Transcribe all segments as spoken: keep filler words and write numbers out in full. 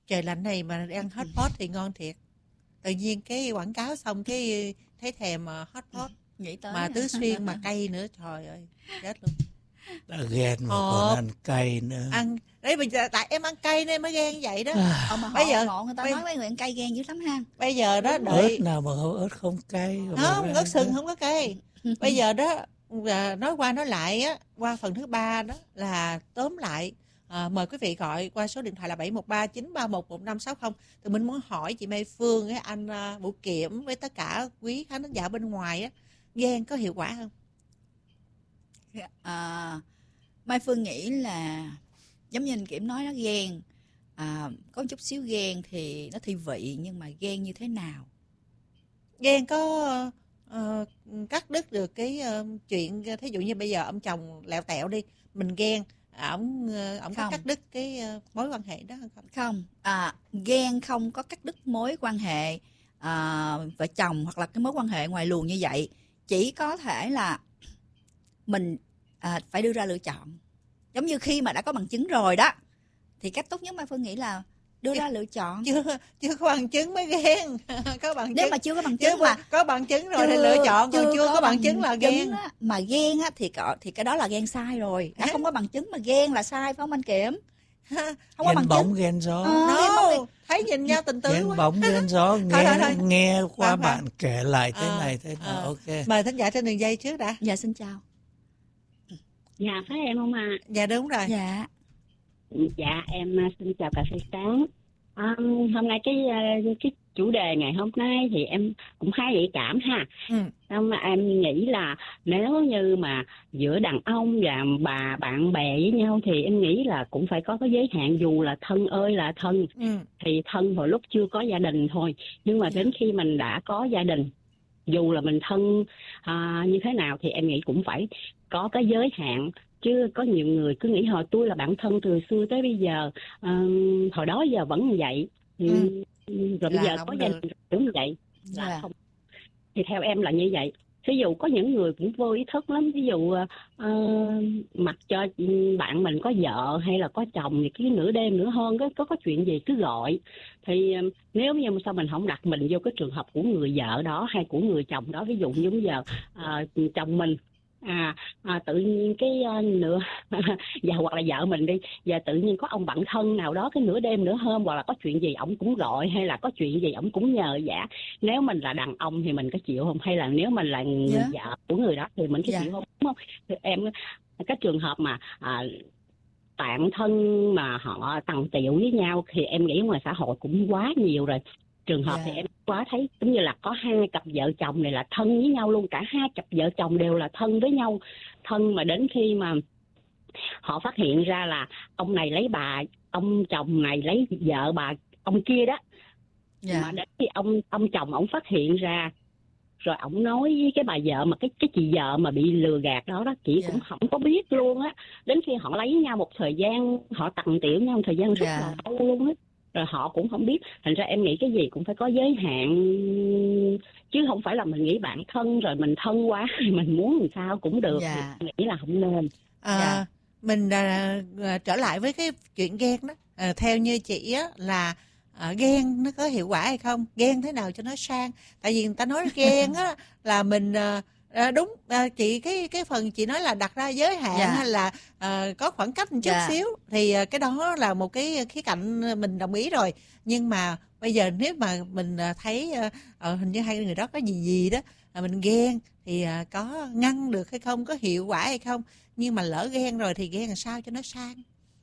trời lạnh này mà ăn hot pot thì ngon thiệt. Tự nhiên cái quảng cáo xong cái thấy thèm mà hot pot. Nghĩ tới Mà Tứ Xuyên mà cay nữa, trời ơi, chết luôn. Đã ghen mà Hộp. còn ăn cay nữa. Ăn đấy, bây giờ tại em ăn cay nên mới ghen vậy đó. Ờ, mà Bây họ giờ ngộ người ta bây- nói mấy người ăn cay ghen dữ lắm ha. Bây giờ đó ớt đợi nào mà không, ớt không cay. không, ớt sừng không có cay. Bây giờ đó à, nói qua nói lại á, qua phần thứ ba đó là tóm lại. À, mời quý vị gọi qua số điện thoại là bảy một ba chín ba một một năm sáu không. Tụi mình muốn hỏi chị Mai Phương, ấy, anh à, Vũ Kiểm với tất cả quý khán thính giả bên ngoài á, ghen có hiệu quả không? À, Mai Phương nghĩ là giống như anh Kiểm nói, nó ghen à, có một chút xíu ghen thì nó thi vị, nhưng mà ghen như thế nào? Ghen có uh, cắt đứt được cái uh, chuyện, thí dụ như bây giờ ông chồng lẹo tẹo đi, mình ghen, ổng ổng có cắt đứt cái uh, mối quan hệ đó không? Không, à, ghen không có cắt đứt mối quan hệ à, vợ chồng hoặc là cái mối quan hệ ngoài luồng như vậy. Chỉ có thể là mình à, phải đưa ra lựa chọn. Giống như khi mà đã có bằng chứng rồi đó, thì cách tốt nhất Mai Phương nghĩ là đưa ra lựa chọn. Chưa chưa có bằng chứng mới ghen. Có bằng chứng. Nếu mà chưa có bằng chứng chưa, mà có bằng chứng rồi chưa, thì lựa chọn, còn chưa, chưa có, có bằng, bằng chứng là chứng ghen. Á, mà ghen á, thì thì cái đó là ghen sai rồi. Đã không có bằng chứng mà ghen là sai, phải không anh Kiểm? Không có bằng bóng, chứng. Ghen gió. À, no, thấy nhìn nhau tình tứ ghen quá. Bóng, ghen gió, nghe, thôi, thôi, thôi. nghe qua à, bạn à. kể lại thế à, này thế nào. À. Ok. Mời thính giả trên đường dây trước đã. Dạ xin chào. Dạ phải em không à? Dạ đúng rồi. Dạ. Dạ em xin chào cà phê sáng. À, hôm nay cái cái chủ đề ngày hôm nay thì em cũng khá nhạy cảm ha. Ừ. Mà em nghĩ là nếu như mà giữa đàn ông và bà bạn bè với nhau thì em nghĩ là cũng phải có cái giới hạn, dù là thân ơi là thân. Ừ. Thì thân hồi lúc chưa có gia đình thôi, nhưng mà đến khi mình đã có gia đình, dù là mình thân à, như thế nào thì em nghĩ cũng phải có cái giới hạn. Chứ có nhiều người cứ nghĩ hồi tôi là bạn thân từ xưa tới bây giờ, uh, hồi đó giờ vẫn như vậy. Ừ. Rồi bây giờ có gia đình cũng như vậy là yeah. không. Thì theo em là như vậy. Ví dụ có những người cũng vô ý thức lắm. Ví dụ uh, mặc cho bạn mình có vợ hay là có chồng thì cái nửa đêm nửa hôm có, có có chuyện gì cứ gọi. Thì uh, nếu như sao mình không đặt mình vô cái trường hợp của người vợ đó hay của người chồng đó. Ví dụ như bây giờ uh, chồng mình À, à tự nhiên cái uh, nửa và hoặc là vợ mình đi, và tự nhiên có ông bạn thân nào đó cái nửa đêm nửa hôm hoặc là có chuyện gì ổng cũng gọi, hay là có chuyện gì ổng cũng nhờ vả. Nếu mình là đàn ông thì mình có chịu không, hay là nếu mình là người yeah. vợ của người đó thì mình có yeah. chịu không, đúng không? Thì em cái trường hợp mà à, bạn thân mà họ tằng tiệu với nhau thì em nghĩ ngoài xã hội cũng quá nhiều rồi. Trường hợp yeah. thì em quá thấy giống như là có hai cặp vợ chồng này là thân với nhau luôn, cả hai cặp vợ chồng đều là thân với nhau, thân mà đến khi mà họ phát hiện ra là ông này lấy bà, ông chồng này lấy vợ bà ông kia đó, yeah. mà đến khi ông ông chồng ổng phát hiện ra rồi ổng nói với cái bà vợ mà cái cái chị vợ mà bị lừa gạt đó đó, chị yeah. cũng không có biết luôn á, đến khi họ lấy nhau một thời gian, họ tằng tiệu nhau một thời gian rất yeah. là lâu luôn á, rồi họ cũng không biết. Thành ra em nghĩ cái gì cũng phải có giới hạn, chứ không phải là mình nghĩ bạn thân rồi mình thân quá thì mình muốn làm sao cũng được. Yeah. Thì nghĩ là không nên. À, yeah. Mình à, trở lại với cái chuyện ghen đó, à, theo như chị á là à, ghen nó có hiệu quả hay không, ghen thế nào cho nó sang. Tại vì người ta nói ghen á là mình à, À, đúng à, chị cái cái phần chị nói là đặt ra giới hạn yeah. hay là à, có khoảng cách một chút yeah. xíu thì à, cái đó là một cái khía cạnh mình đồng ý rồi. Nhưng mà bây giờ nếu mà mình thấy à, hình như hai người đó có gì gì đó à, mình ghen thì à, có ngăn được hay không, có hiệu quả hay không. Nhưng mà lỡ ghen rồi thì ghen làm sao cho nó sang.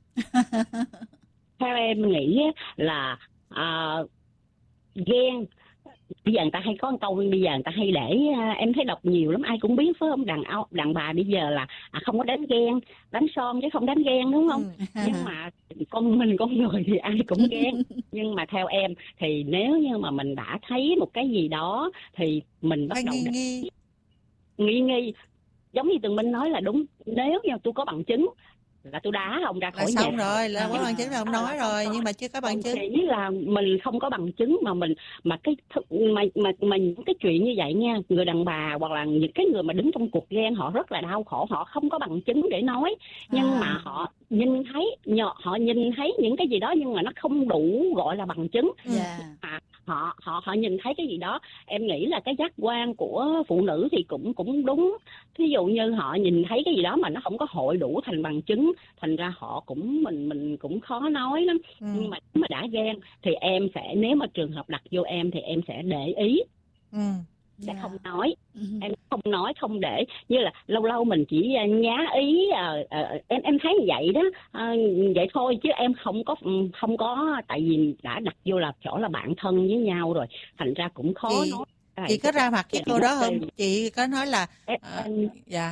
Theo em nghĩ là à, ghen bây giờ người ta hay có một câu, bây giờ người ta hay để em thấy đọc nhiều lắm, ai cũng biết phải không, đàn đàn bà bây giờ là à, không có đánh ghen, đánh son chứ không đánh ghen, đúng không? Ừ. Nhưng mà con mình con người thì ai cũng ghen. Nhưng mà theo em thì nếu như mà mình đã thấy một cái gì đó thì mình bắt Hay đầu nghi nghi nghi nghi giống như Tường Minh nói là đúng. Nếu như tôi có bằng chứng là tôi đá ông ra khỏi là nhà. xong rồi, là có bằng chứng là ông nói à, rồi, không, nhưng mà chưa có bằng chứng. Chỉ là mình không có bằng chứng mà mình mà cái mà mà mà những cái chuyện như vậy nha, người đàn bà hoặc là những cái người mà đứng trong cuộc ghen họ rất là đau khổ, họ không có bằng chứng để nói, nhưng À. mà họ nhìn thấy họ nhìn thấy những cái gì đó nhưng mà nó không đủ gọi là bằng chứng. Dạ. À, họ họ họ nhìn thấy cái gì đó, em nghĩ là cái giác quan của phụ nữ thì cũng cũng đúng. Thí dụ như họ nhìn thấy cái gì đó mà nó không có hội đủ thành bằng chứng, thành ra họ cũng mình mình cũng khó nói lắm. Ừ. Nhưng mà nếu mà đã ghen thì em sẽ, nếu mà trường hợp đặt vô em thì em sẽ để ý, Ừ. sẽ Dạ. không nói. Ừ. Em không nói, không để, như là lâu lâu mình chỉ nhá ý, à, à, em em thấy như vậy đó, à, vậy thôi, chứ em không có không có tại vì đã đặt vô là chỗ là bạn thân với nhau rồi, thành ra cũng khó Chị- nói. Chị có ra mặt với cô đó không? Chị có nói là Em, à, em, dạ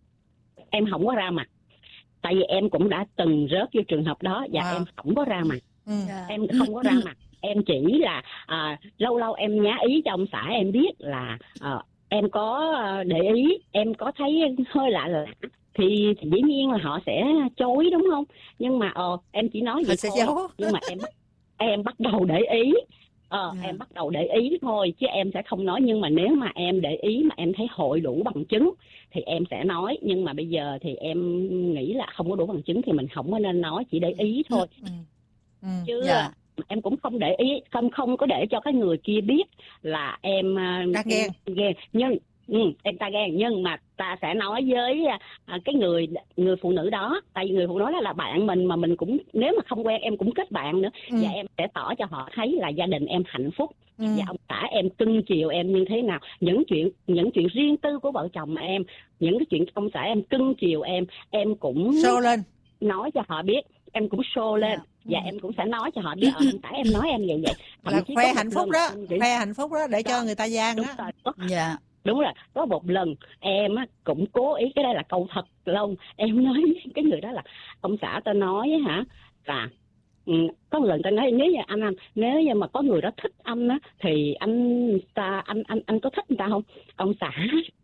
em không có ra mặt, tại vì em cũng đã từng rớt vô trường hợp đó và Wow. em không có ra mặt. ừ. Dạ. Em không có ra mặt, em chỉ là à, lâu lâu em nhá ý cho ông xã em biết là à, em có để ý, em có thấy hơi lạ lạ thì, thì dĩ nhiên là họ sẽ chối đúng không, nhưng mà ờ em chỉ nói Họ vậy sẽ thôi, giấu. nhưng mà em em bắt đầu để ý. Ờ, Yeah. em bắt đầu để ý thôi chứ em sẽ không nói, nhưng mà nếu mà em để ý mà em thấy hội đủ bằng chứng thì em sẽ nói, nhưng mà bây giờ thì em nghĩ là không có đủ bằng chứng thì mình không có nên nói, chỉ để ý thôi. Ừ. Ừ. Chứ Dạ. em cũng không để ý, không không có để cho cái người kia biết là em Đang ghen. em ghen, nhưng ừ, em ta ghen, nhưng mà ta sẽ nói với à, cái người người phụ nữ đó, tại vì người phụ nữ đó là bạn mình mà mình cũng, nếu mà không quen em cũng kết bạn nữa. Ừ. Và em sẽ tỏ cho họ thấy là gia đình em hạnh phúc. Ừ. Và ông xã em cưng chiều em như thế nào, những chuyện những chuyện riêng tư của vợ chồng em, những cái chuyện ông xã em cưng chiều em em cũng Show lên. nói cho họ biết, em cũng show lên. Yeah. Và em cũng sẽ nói cho họ biết, ờ, tại em nói em vậy vậy. Thậm Là chí khoe có một hạnh phúc lần đó, em nghĩ- khoe hạnh phúc đó để cho Đó. người ta gian Đúng đó. rồi, có, Dạ. đúng rồi, có một lần em á, cũng cố ý, cái đây là câu thật luôn, em nói với cái người đó là ông xã tao nói á hả, là ừ, có một lần tao nói nếu như anh anh nếu như mà có người đó thích anh á thì anh ta anh anh anh có thích người ta không? Ông xã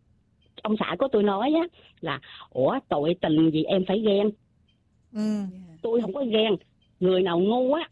ông xã của tôi nói á là ủa tội tình gì em phải ghen, Ừ. tôi không có ghen, người nào ngu á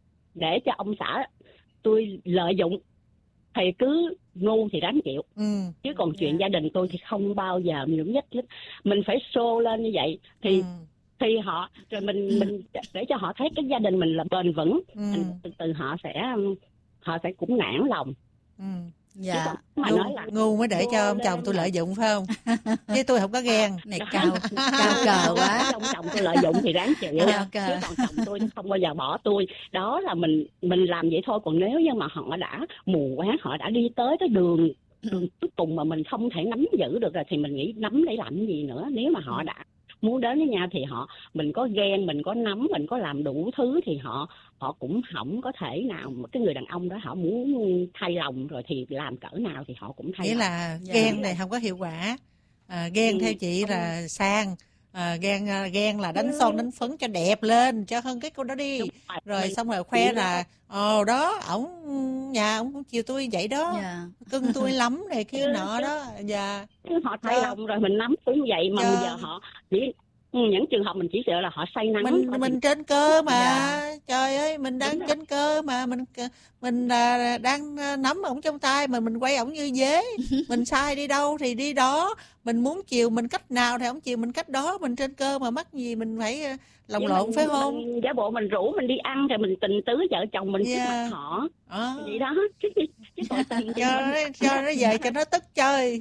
để cho ông xã tôi lợi dụng thì cứ ngu thì ráng chịu, Ừ. chứ còn chuyện Yeah. gia đình tôi thì không bao giờ mình nhúng nhích hết. Mình phải show lên như vậy thì Ừ. thì họ rồi mình mình để cho họ thấy cái gia đình mình là bền vững. Ừ. Thành từ từ họ sẽ họ sẽ cũng nản lòng. Ừ. Chứ Dạ. còn mà Ngu, nói là ngu mới để cho ông chồng tôi lợi dụng phải không? Chứ tôi không có ghen. Này cao cao cờ quá. Ông chồng tôi lợi dụng thì ráng chịu, Cao cờ. chứ còn chồng tôi không bao giờ bỏ tôi. Đó là mình mình làm vậy thôi, còn nếu như mà họ đã mù quáng, họ đã đi tới cái đường đường cuối cùng mà mình không thể nắm giữ được rồi thì mình nghĩ nắm để làm cái gì nữa. Nếu mà họ đã muốn đến với nhau thì họ mình có ghen, mình có nắm, mình có làm đủ thứ thì họ họ cũng không có thể nào, cái người đàn ông đó họ muốn thay lòng rồi thì làm cỡ nào thì họ cũng thay Nghĩa lòng. là Dạ. ghen này không có hiệu quả. À, ghen Ừ, theo chị không. là sang. À, ghen à, ghen là đánh son đánh phấn cho đẹp lên, cho hơn cái cô đó đi. Đúng rồi. Rồi Mình xong rồi khoe chỉ là ồ đó ổng nhà ổng cũng chiều tôi vậy đó, Dạ. cưng tôi lắm này kia Chứ- nọ đó. Dạ. Chứ họ thay Cho- lòng rồi mình nắm cũng vậy mà cho- bây giờ họ chỉ ừ, những trường hợp mình chỉ sợ là họ say nắng mình thôi mình thì- trên cơ mà. Dạ. Trời ơi, mình đang Đúng rồi. trên cơ mà mình mình là đang nắm ổng trong tay mà mình quay ổng như dế. Mình sai đi đâu thì đi đó, mình muốn chiều mình cách nào thì ổng chiều mình cách đó, mình trên cơ mà mắc gì mình phải ờ, lòng Chứ lộn mình- phải không? mình giả bộ mình rủ mình đi ăn rồi mình tình tứ vợ chồng mình trước Yeah. mặt họ Ờ, vậy đó chứ chứ còn tình thì cho mình- nó cho nó về cho nó tức chơi.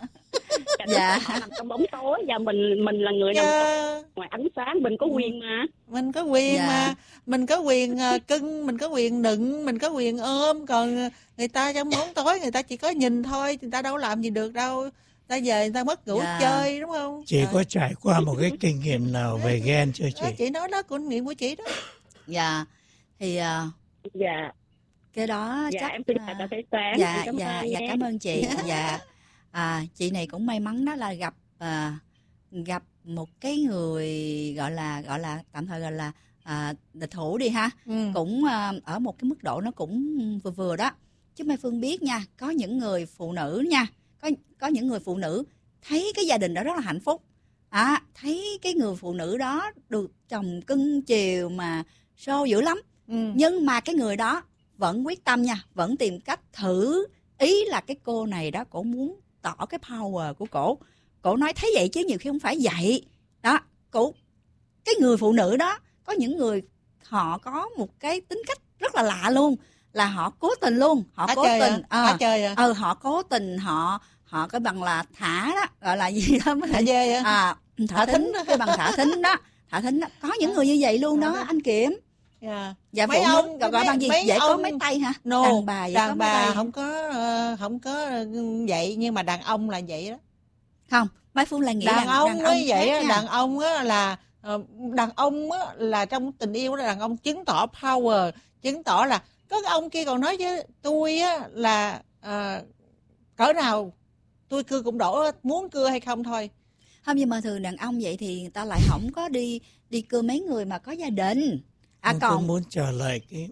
cảnh Dạ. họ nằm trong bóng tối và mình mình là người nằm Chứ ngoài ánh sáng, mình có quyền mà. mình có quyền Dạ. mà, mình có quyền ờ, cưng, mình có quyền nựng, mình có quyền ôm, còn người ta trong bóng tối người ta chỉ có nhìn thôi, người ta đâu làm gì được đâu. Ta về người ta mất ngủ Dạ. chơi đúng không? Chị Rồi. có trải qua một cái kinh nghiệm nào về ghen chưa chị? Đó, chị nói đó, kinh nghiệm của chị đó. Dạ. Thì à, Dạ cái đó dạ chắc em xin à, chào cà phê sáng. dạ Em cảm dạ ơn dạ nha. cảm ơn chị. Dạ. À, chị này cũng may mắn đó là gặp à, gặp một cái người gọi là gọi là tạm thời gọi là à, địch thủ đi ha. Ừ. Cũng à, ở một cái mức độ nó cũng vừa vừa đó. Chứ Mai Phương biết nha, có những người phụ nữ nha, có có những người phụ nữ thấy cái gia đình đó rất là hạnh phúc, À, thấy cái người phụ nữ đó được chồng cưng chiều mà xô dữ lắm. Ừ. Nhưng mà cái người đó vẫn quyết tâm nha, vẫn tìm cách thử. Ý là cái cô này đó, cổ muốn tỏ cái power của cổ. Cổ nói thấy vậy chứ nhiều khi không phải vậy. Đó, cổ, cái người phụ nữ đó, có những người họ có một cái tính cách rất là lạ luôn, là họ cố tình luôn, họ Hả cố chơi tình, à? Hả chơi à? ờ, họ cố tình, họ họ cái bằng là thả đó, gọi là gì đó, thả dê à? À, thả, thả thính, cái bằng thả thính đó, thả thính đó, có những người như vậy luôn đó, anh Kiểm. Yeah. Dạ, mấy phụ ông nữ gọi, gọi bằng gì? Dễ ông, có mấy tay hả? No, đàn bà vậy đàn có bà mấy tay. không có uh, không có vậy, nhưng mà đàn ông là vậy đó. Không, Mai Phương là nghĩ đàn, đàn, ông đàn mới ông vậy á, nha. đàn ông á là đàn ông á là trong tình yêu là đàn ông chứng tỏ power, chứng tỏ là có cái ông kia còn nói với tôi á là uh, cỡ nào tôi cưa cũng đổ, muốn cưa hay không thôi. Không, nhưng mà thường đàn ông vậy thì người ta lại không có đi đi cưa mấy người mà có gia đình. À, Tôi còn muốn trở lại cái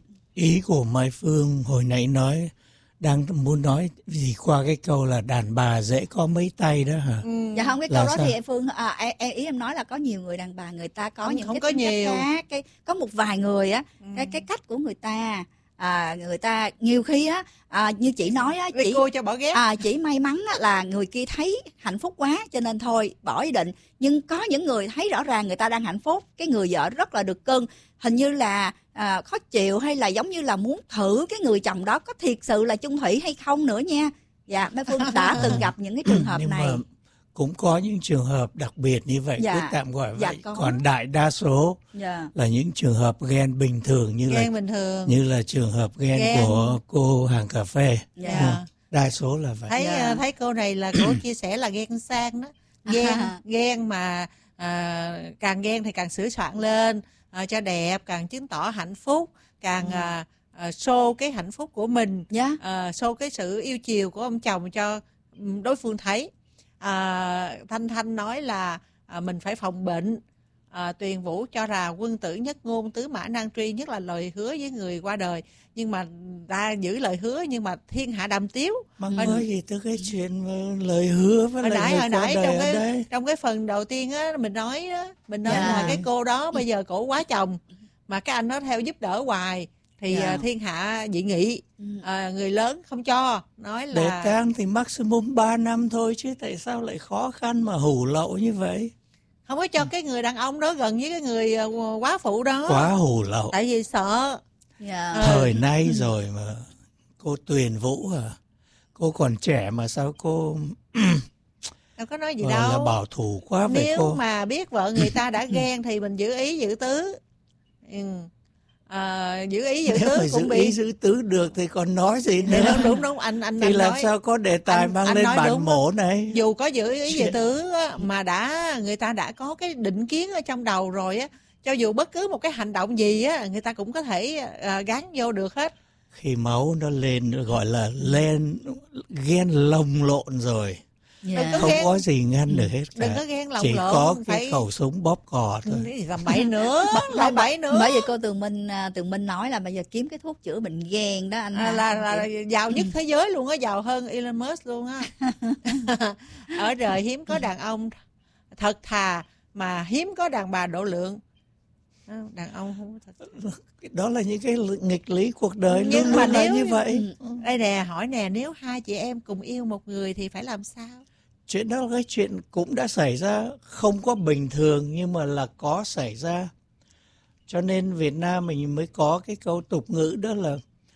ý của Mai Phương hồi nãy nói, đang muốn nói gì qua cái câu là đàn bà dễ có mấy tay đó hả? Ừ. Dạ không, cái câu là đó sao? Thì em Phương à, em, ý em nói là có nhiều người đàn bà người ta có không, những không cái có tính nhiều. cách khác, cái có một vài người á, ừ. cái cái cách của người ta à, người ta nhiều khi á à, như chị nói á, chị cô cho bỏ ghét. À, chỉ may mắn á, là người kia thấy hạnh phúc quá cho nên thôi bỏ ý định. Nhưng có những người thấy rõ ràng người ta đang hạnh phúc, cái người vợ rất là được cưng, hình như là à, khó chịu hay là giống như là muốn thử cái người chồng đó có thiệt sự là chung thủy hay không nữa nha. Dạ, Mai Phương đã từng gặp những cái trường hợp nhưng này. Mà cũng có những trường hợp đặc biệt như vậy, dạ, cứ tạm gọi dạ, vậy. có. Còn đại đa số dạ. là những trường hợp ghen bình thường, như ghen là bình thường. như là trường hợp ghen, ghen. của cô hàng cà phê. Dạ. Đa số là vậy. Thấy dạ. thấy cô này là cô chia sẻ là ghen sang đó, ghen ghen mà à, càng ghen thì càng sửa soạn lên à, cho đẹp, càng chứng tỏ hạnh phúc, càng ừ. à, à, show cái hạnh phúc của mình, dạ. à, show cái sự yêu chiều của ông chồng cho đối phương thấy. à, Thanh Thanh nói là à, mình phải phòng bệnh. à, Tuyền Vũ cho là quân tử nhất ngôn, tứ mã nan truy, nhất là lời hứa với người qua đời. Nhưng mà ta giữ lời hứa nhưng mà thiên hạ đàm tiếu. Mà nói gì tới cái chuyện lời hứa với hồi lời nãy, người hồi qua nãy đời trong ở cái, đây. trong cái phần đầu tiên á mình nói đó, mình nói yeah. là cái cô đó bây giờ cổ quá chồng mà cái anh đó theo giúp đỡ hoài thì yeah. thiên hạ dị nghị, à, người lớn không cho, nói là để tang thì maximum ba năm thôi chứ tại sao lại khó khăn mà hủ lậu như vậy? Không có cho cái người đàn ông đó gần với cái người quá phụ đó. Quá hủ lậu. Tại vì sợ. Yeah. Thời nay rồi mà cô Tuyền Vũ à, cô còn trẻ mà sao cô đâu có nói gì Gọi đâu. là bảo thủ quá vậy nếu cô. mà biết vợ người ta đã ghen thì mình giữ ý giữ tứ. ừ. À, giữ ý giữ Nếu tứ mà cũng giữ bị ý giữ tứ được thì còn nói gì nữa. đúng đúng đúng anh anh thì anh làm nói, sao có đề tài anh, mang anh lên bản mổ đó. này. Dù có giữ ý giữ tứ á, mà đã người ta đã có cái định kiến ở trong đầu rồi á, cho dù bất cứ một cái hành động gì á người ta cũng có thể à, gán vô được hết. Khi máu nó lên gọi là lên ghen lồng lộn rồi. Yeah. Có không ghen, có gì ngăn được hết cả. Đừng có ghen lồng chỉ lộn, có cái phải... khẩu súng bóp cò thôi. Làm bậy nữa, làm bậy nữa. Bởi vì cô Tường Minh Tường Minh nói là bây giờ kiếm cái thuốc chữa bệnh ghen đó anh. À, là, là, là giàu nhất thế giới luôn á, giàu hơn Elon Musk luôn á. Ở đời hiếm có đàn ông thật thà mà hiếm có đàn bà độ lượng. Đàn ông không có thật. Đó là những cái nghịch lý cuộc đời. Nhưng luôn mà luôn nếu là như vậy. Đây nè, hỏi nè, nếu hai chị em cùng yêu một người thì phải làm sao? Chuyện đó là cái chuyện cũng đã xảy ra, không có bình thường nhưng mà là có xảy ra. Cho nên Việt Nam mình mới có cái câu tục ngữ đó là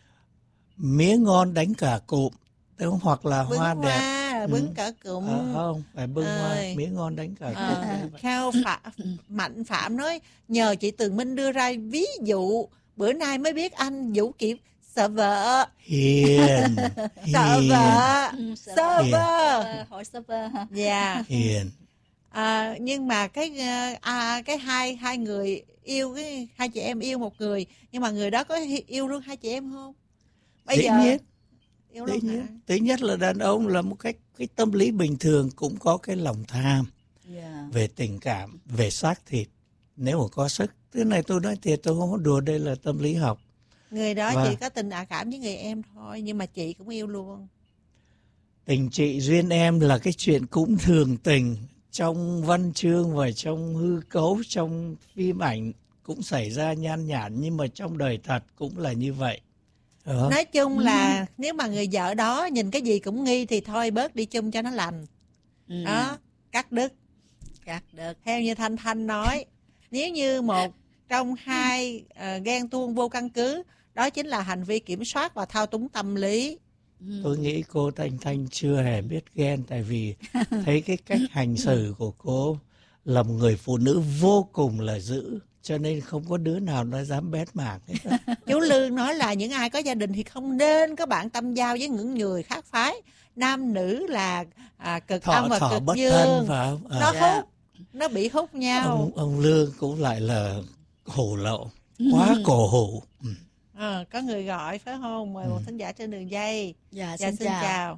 mía ngon đánh cả cụm, hoặc là bưng hoa, hoa đẹp bưng ừ. cả cụm. À, không, phải bưng à, hoa, mía ngon đánh cả à, cụm. Khao Phạm, Mạnh Phạm nói nhờ chị Tường Minh đưa ra ví dụ, bữa nay mới biết anh Vũ Kiểm sợ vợ. Hiền. Sợ hiền. vợ. Ừ, Sợ vợ. Hỏi server hả? Dạ. Hiền. À, nhưng mà cái à, cái hai hai người yêu, cái hai chị em yêu một người, nhưng mà người đó có yêu luôn hai chị em không? Bây Dĩ giờ nhiên. yêu Dĩ luôn nhiên. hả? Thứ nhất là đàn ông là một cái cái tâm lý bình thường cũng có cái lòng tham. Yeah. Về tình cảm, về xác thịt. Nếu mà có sức, thứ này tôi nói thiệt, tôi không có đùa, đây là tâm lý học. Người đó Và chỉ có tình ả cảm với người em thôi, nhưng mà chị cũng yêu luôn. Tình chị duyên em là cái chuyện cũng thường tình, trong văn chương và trong hư cấu, trong phim ảnh cũng xảy ra nhan nhản, nhưng mà trong đời thật cũng là như vậy. Đó. Nói chung là ừ. nếu mà người vợ đó nhìn cái gì cũng nghi thì thôi bớt đi chung cho nó lành. Ừ. Đó, cắt đứt. Cắt đứt. Theo như Thanh Thanh nói, nếu như một trong hai uh, ghen tuông vô căn cứ, đó chính là hành vi kiểm soát và thao túng tâm lý. Tôi nghĩ cô Thanh Thanh chưa hề biết ghen, tại vì thấy cái cách hành xử của cô là một người phụ nữ vô cùng là dữ, cho nên không có đứa nào nó dám bét mảng hết. Chú Lương nói là những ai có gia đình thì không nên có bạn tâm giao với những người khác phái. Nam nữ là à, cực thọ, âm và thọ cực bất dương. Thân, phải không? À. Nó yeah. hút, nó bị hút nhau. Ông, ông Lương cũng lại là hổ lậu, quá cổ hủ. Ừ. À, có người gọi phải không? Mời ừ. một thính giả trên đường dây. Dạ, dạ xin, xin chào. chào.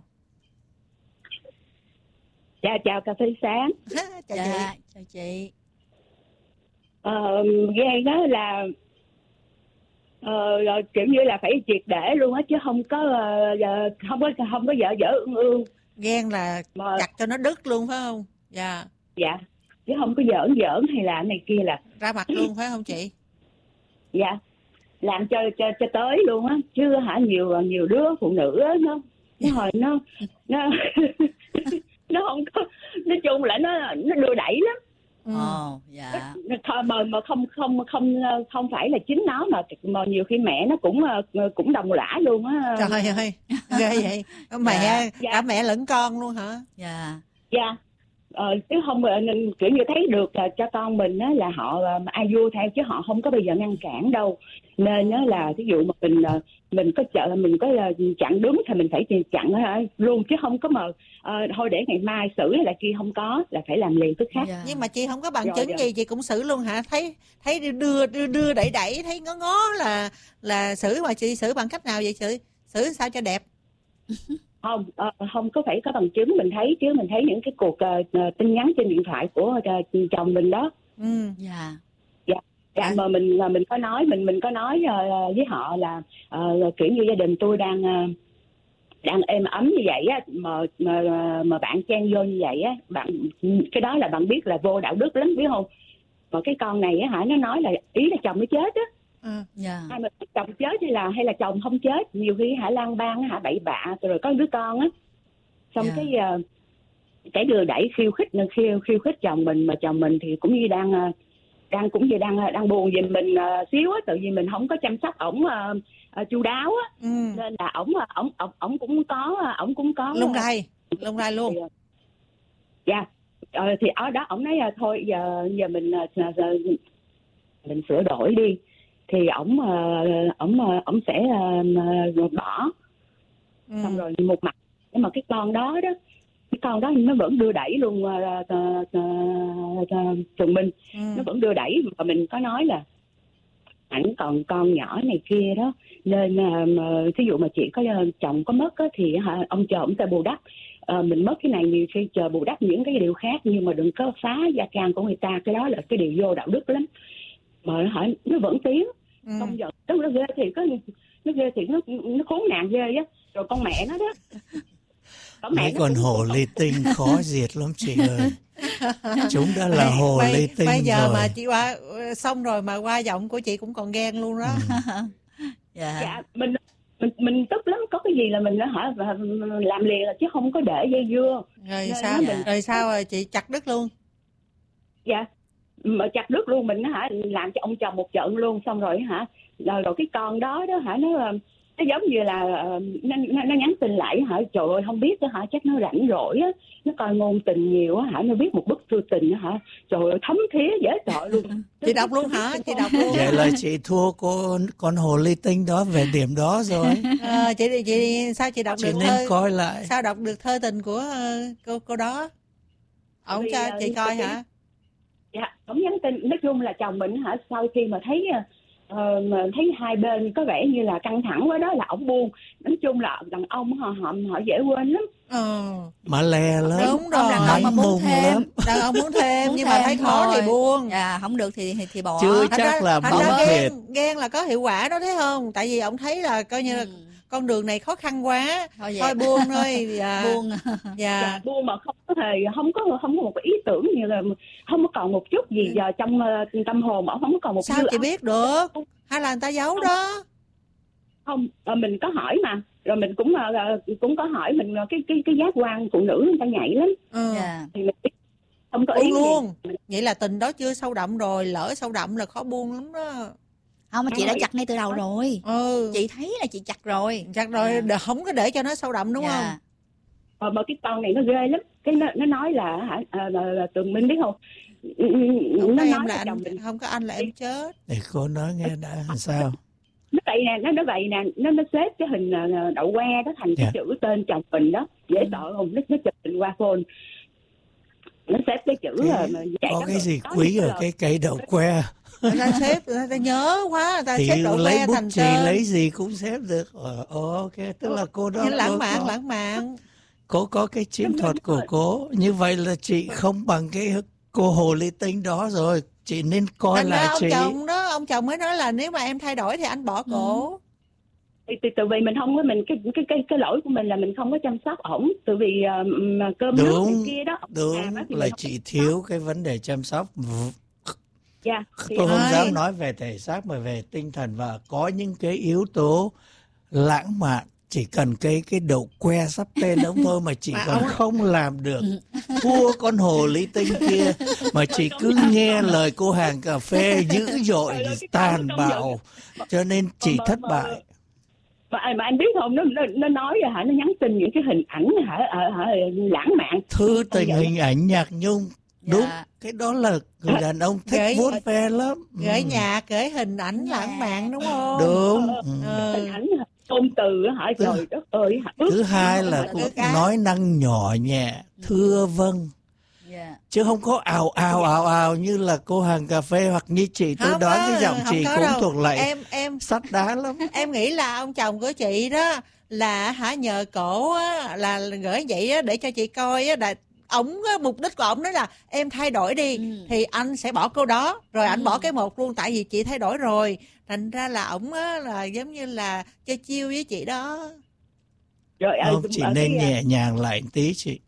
Dạ, chào cà phê sáng. Chào dạ, chị. Chào chị. Ờ, ghen đó là ờ, kiểu như là phải triệt để luôn á, chứ không có uh, không có không có dở dở ương ương. Ghen là mà... chặt cho nó đứt luôn phải không? Dạ. Dạ, chứ không có giỡn giỡn hay là này kia là ra mặt luôn phải không chị? Dạ, làm cho cho cho tới luôn á, chứ hả nhiều nhiều đứa phụ nữ á, nó nó hồi nó nó nó không có, nói chung là nó nó đưa đẩy lắm. Ồ, oh, dạ. Mà mà không không không không phải là chính nó, mà mà nhiều khi mẹ nó cũng cũng đồng lõa luôn á. Trời ơi, ghê vậy. Mẹ dạ. Cả mẹ lẫn con luôn hả? Dạ. Dạ. Ờ, chứ không kiểu như thấy được cho con mình á là họ ai vui theo, chứ họ không có bây giờ ngăn cản đâu. Nên nó là ví dụ mà mình mình có chợ mình có chặn đúng thì mình phải chặn luôn, chứ không có mà uh, thôi để ngày mai xử hay là kia, không có, là phải làm liền tức khắc. Yeah. Nhưng mà chị không có bằng rồi, chứng rồi. gì chị cũng xử luôn hả? Thấy thấy đưa đưa đưa đẩy đẩy thấy ngó ngó là là xử, mà chị xử bằng cách nào vậy chị? Xử sao cho đẹp? Không, uh, không có phải có bằng chứng, mình thấy chứ, mình thấy những cái cuộc uh, tin nhắn trên điện thoại của uh, chồng mình đó. Ừ. Dạ. Dạ. Dạ, mà mình mình có nói mình mình có nói uh, với họ là uh, kiểu như gia đình tôi đang uh, đang êm ấm như vậy á, mà mà mà bạn chen vô như vậy á, bạn cái đó là bạn biết là vô đạo đức lắm, biết không? Mà cái con này á hả, nó nói là ý là chồng nó chết á. Ừ. Yeah. Hay mà chồng chết hay là hay là chồng không chết, nhiều khi hả lang bang hả bậy bạ rồi có đứa con á, xong yeah. cái uh, cái đưa đẩy khiêu khích khiêu khiêu khích chồng mình, mà chồng mình thì cũng như đang uh, đang cũng như đang đang buồn về mình uh, xíu á, tự vì mình không có chăm sóc ổng uh, uh, chu đáo á. Ừ. Nên là ổng ổng ổng ổng cũng có ổng cũng có lung lay lung lay luôn. Dạ. Ờ, thì ở đó ổng nói uh, thôi giờ giờ mình uh, mình sửa đổi đi, thì ổng ổng ổng sẽ uh, bỏ. Ừ. Xong rồi một mặt, nhưng mà cái con đó đó cái con đó nó vẫn đưa đẩy luôn. uh, uh, uh, uh, Trường Minh. Ừ. Nó vẫn đưa đẩy, và mình có nói là ảnh còn con nhỏ này kia đó, nên uh, thí dụ mà chị có uh, chồng có mất á, thì uh, ông chờ ông sẽ bù đắp. Uh, mình mất cái này nhiều khi chờ bù đắp những cái điều khác, nhưng mà đừng có phá gia can của người ta, cái đó là cái điều vô đạo đức lắm. Mà nó hỏi nó vẫn tiếng. Ừ. Không giận, nó, nó ghê thì có nó ghê thì nó nó khốn nạn ghê á. Rồi con mẹ nó đó. Con mẹ mấy con hồ ly tinh khó diệt lắm chị ơi. Chúng đã là hồ bây, ly tinh bây giờ rồi. mà chị qua xong rồi mà qua giọng của chị cũng còn ghen luôn đó. Ừ. Dạ. Dạ, mình mình mình tức lắm, có cái gì là mình nó hỏi làm liền là, chứ không có để dây dưa. Rồi nên sao? Mình... Rồi sao rồi chị chặt đứt luôn? Dạ. Mà chặt đứt luôn, mình hả làm cho ông chồng một trận luôn, xong rồi hả rồi, rồi cái con đó đó hả nó nó giống như là nó, nó, nó nhắn tin lại hả, trời ơi không biết đó hả, chắc nó rảnh rỗi á, nó coi ngôn tình nhiều á hả, nó viết một bức thư tình á hả, trời ơi thấm thía dễ sợ luôn. Chị đọc luôn hả? Chị đọc luôn. Vậy là chị thua cô con hồ ly tinh đó về điểm đó rồi. À, chị chị sao chị đọc chị được nên thơ coi lại. Sao đọc được thơ tình của cô cô đó? Ông cho uh, chị coi hả? Dạ, ông nhắn tin, nói chung là chồng mình hả, sau khi mà thấy uh, mà thấy hai bên có vẻ như là căng thẳng quá đó là ổng buông. Nói chung là đàn ông họ họ, họ dễ quên lắm. Ờ. Mà lè lắm. Đúng rồi. Đàn ông mà muốn thêm, lắm. Đàn ông muốn thêm nhưng mà thấy khó thì buông. Dạ, không được thì thì, thì bỏ. Chưa chắc là bóng thiệt. Ghen là có hiệu quả đó, thấy không? Tại vì ông thấy là coi như là ừ. con đường này khó khăn quá, thôi, thôi buông thôi. Dạ. Buông. Dạ. Dạ, buông mà không có hề không có không có một cái ý tưởng như là không có còn một chút gì giờ trong uh, tâm hồn, không có còn một sao chị biết được, hay là người ta giấu không. đó? Không, mình có hỏi mà, rồi mình cũng uh, cũng có hỏi mình cái cái cái giác quan phụ nữ người ta nhạy lắm. Ừ. Yeah. Thì mình không có buông ý luôn. Gì. Vậy là tình đó chưa sâu đậm rồi, lỡ sâu đậm là khó buông lắm đó. Không, mà chị đã chặt ngay từ đầu rồi. Ừ. Chị thấy là chị chặt rồi. Chặt rồi, yeah. Không có để cho nó sâu đậm đúng yeah. không? Ờ, mà cái con này nó ghê lắm. Cái nó, nó nói là hả à, là, là Tường Minh biết không? Không nó có nói em là anh, mình... không có anh là em chết. Để cô nói nghe đã sao? Nó vậy nè, nó nó vậy nè, nó nó xếp cái hình đậu que đó thành yeah. cái chữ tên chồng mình đó, dễ ừ. sợ không? Nó nó chụp hình qua phone. Nó xếp cái chữ cái, mà có cái gì quý ở cái cây đậu que? Người ta xếp, người ta nhớ quá, người ta thì xếp đậu lấy que bút thành chì tên. Lấy gì cũng xếp được. Ờ, ok, tức là cô đó lãng mạn, có, lãng mạn. Cô có cái chiến thuật của cô. Như vậy là chị không bằng cái cô hồ ly tinh đó rồi. Chị nên coi Thành lại ông chị. chồng đó, ông chồng mới nói là nếu mà em thay đổi thì anh bỏ cổ. Ừ. Thì, thì từ vì mình không có mình cái cái cái cái lỗi của mình là mình không có chăm sóc ổng, từ vì uh, cơm đúng, nước này kia đó. Đúng, à, là chị thiếu cái vấn đề chăm sóc. Yeah, tôi không ơi. dám nói về thể xác mà về tinh thần, và có những cái yếu tố lãng mạn. Chỉ cần cái cái đậu que sắp tên ông thôi mà chị còn không làm được. Thua con hồ ly tinh kia mà chị cứ nghe lời cô hàng cà phê dữ dội, tàn bạo, cho nên chị thất bại. Mà, mà anh biết không, nó nó, nó nói hả, nó nhắn tin những cái hình ảnh hả, hả lãng mạn, thư tình hình ảnh nhạc nhung. Đúng, dạ. Cái đó là người đàn ông thích gửi, vuốt ve lắm. Gửi ừ. nhạc, gửi hình ảnh dạ. lãng mạn đúng không? Đúng. Ừ. Hình ảnh ngôn từ hả, trời đất ơi. Thứ hai là cũng nói năng nhỏ nhẹ, thưa vâng. Yeah. Chứ không có ào ào ào ào như là cô hàng cà phê hoặc như chị. Tôi không đoán đó, cái giọng chị cũng đâu. thuộc lại em, em, sắt đá lắm. Em nghĩ là ông chồng của chị đó là hả nhờ cổ á, là gửi vậy á, để cho chị coi á, là ổng mục đích của ổng đó là em thay đổi đi ừ. thì anh sẽ bỏ cô đó, rồi ừ. anh bỏ cái một luôn, tại vì chị thay đổi rồi, thành ra là ổng á là giống như là chơi chiêu với chị đó. Rồi không, chị nên cái... nhẹ nhàng lại một tí chị.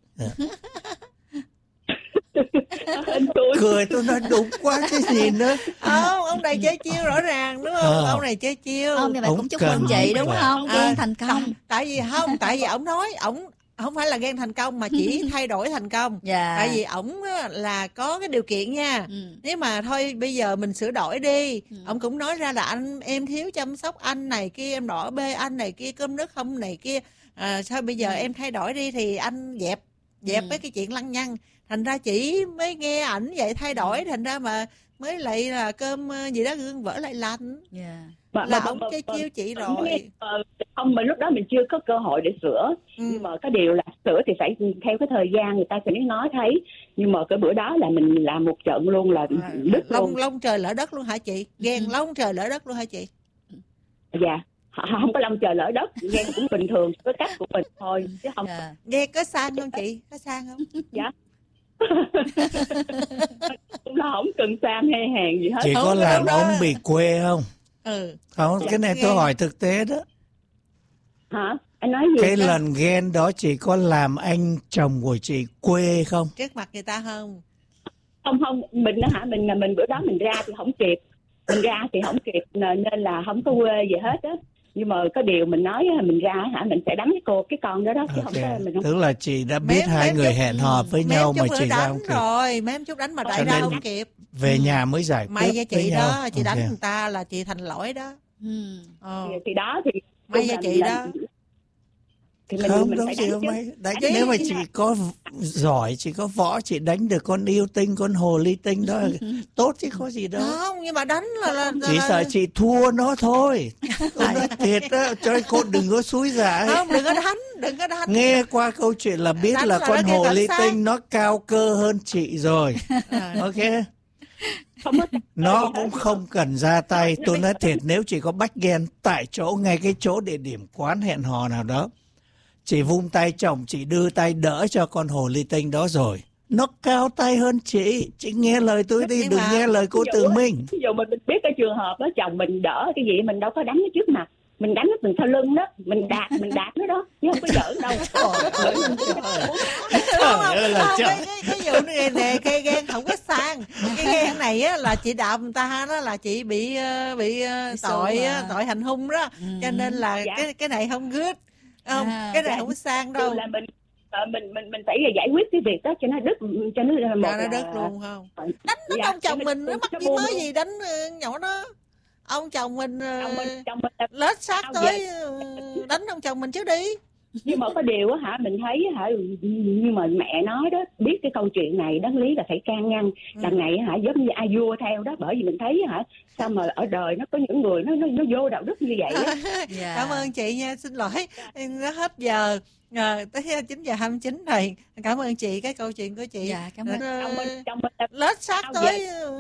Cười tôi nói đúng quá chứ gì nữa. Không, ông này chơi chiêu rõ ràng đúng không? À. Ông này chơi chiêu. Ông này cũng chúc mừng chị đúng không? Ghen à, thành công. Tại vì không, tại vì ổng nói ổng không phải là ghen thành công mà chỉ thay đổi thành công. Yeah. Tại vì ổng là có cái điều kiện nha. Ừ. Nếu mà thôi bây giờ mình sửa đổi đi. Ừ. Ổng cũng nói ra là anh em thiếu chăm sóc anh này kia, em đỏ bê anh này kia, cơm nước không này kia. À, sao bây giờ ừ. em thay đổi đi thì anh dẹp dẹp ừ. với cái chuyện lăng nhăng. Thành ra chỉ mới nghe ảnh vậy thay đổi, thành ra mà mới lại là cơm gì đó gương vỡ lại lành. Yeah. Mà, là ông chơi chiêu chị rồi. Không, mà lúc đó mình chưa có cơ hội để sửa. Ừ. Nhưng mà cái điều là sửa thì phải theo cái thời gian người ta sẽ nói thấy. Nhưng mà cái bữa đó là mình làm một trận luôn là à, đứt long, luôn. Long trời lỡ đất luôn hả chị? Ghen ừ. long trời lỡ đất luôn hả chị? Dạ. Không có long trời lỡ đất, ghen cũng bình thường, cái cách của mình thôi. Chứ không. Yeah. Ghen có sang không chị? Có sang không? Dạ. Cũng là không cần sang hay hèn gì hết. Chị không có làm ông bị quê không? Ừ. Không, cái này tôi hỏi thực tế đó. Hả? Anh nói gì? Cái đó? lần ghen đó chị có làm anh chồng của chị quê không? Trước mặt người ta không? Không không, mình đó hả, mình mình bữa đó mình ra thì không kịp. Mình ra thì không kịp nên là không có quê gì hết á. Nhưng mà có điều mình nói mình ra hả, mình sẽ đánh cái cô cái con đó đó chứ okay. không có mình không. Tức là chị đã biết mém, hai mém người chút, hẹn hò với nhau mà chị ra không kịp. Rồi, mém chút đánh mà đại ra không kịp. Về ừ. nhà mới giải quyết. May cho chị đó, đó, chị okay. đánh người ta là chị thành lỗi đó. Ừ. Ờ. Thì, thì đó thì may cho chị đó. Thì mình, không mình đâu chị không may đánh. Đánh nếu mà chị có giỏi, chị có võ, chị đánh được con yêu tinh, con hồ ly tinh đó tốt chứ có gì đâu. Không, nhưng mà đánh là, là, là chỉ là... sợ chị thua nó thôi. Tôi nói thiệt đó, cho cô đừng có xúi giả. Không, đừng có đánh, đừng có đánh. Nghe qua câu chuyện là biết là, là con hồ ly tinh nó cao cơ hơn chị rồi. Ok. Nó cũng không cần ra tay. Tôi nói thiệt, nếu chị có bách ghen tại chỗ, ngay cái chỗ địa điểm quán hẹn hò nào đó, chị vung tay chồng, chị đưa tay đỡ cho con hồ ly tinh đó rồi. Nó cao tay hơn chị. Chị nghe lời tôi đi, đừng nghe lời cô Tường Minh. Ví dụ mình biết cái trường hợp đó, chồng mình đỡ cái gì mình đâu có đánh nó trước mặt. mình đánh nó từng sau lưng đó, mình đạp mình đạp nó đó chứ không có giỡn đâu. Trời ơi là Không, trời. cái, cái, cái vụ này nè, cái ghen không có sang. Cái ghen này á là chị đạp người ta đó là chị bị ờ, bị ờ, Bị tội xù á, à. tội hành hung đó. Ừ. Cho nên là Dạ. cái cái này không good. Không, À, cái này dạ. không có sang đâu. Là mình ờ, mình mình mình phải là giải quyết cái việc đó cho nó đứt, cho nó là một Cho nó là- đứt luôn không? Dạ, Đánh ông chồng mình nó mắc gì buông mới luôn. gì đánh ờ, nhỏ nó. Ông chồng mình ờ, Chồng mình chồng mình là lết sát sao tới ờ, đánh ông chồng mình trước đi. nhưng mà có điều á hả, mình thấy á hả, nhưng mà mẹ nói đó, biết cái câu chuyện này đáng lý là phải can ngăn. Ừ. Đằng này á hả giống như ai vua theo đó, bởi vì mình thấy á hả sao mà ở đời nó có những người nó nó, nó vô đạo đức như vậy á. Dạ. Cảm ơn chị nha, xin lỗi nó hết giờ. À, tới chín giờ hai mươi chín rồi. Cảm ơn chị, cái câu chuyện của chị. Dạ, cảm ơn. Ờ, Chồng mình chồng mình là lết sát sao tới vậy?